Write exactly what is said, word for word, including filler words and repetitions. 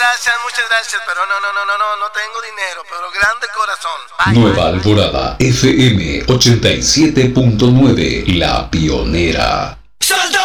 gracias, muchas gracias, pero no, no, no, no, no, no tengo dinero, pero grande corazón. Bye, Nueva bye, Alborada, F M ochenta y siete punto nueve, La Pionera. ¡Salta!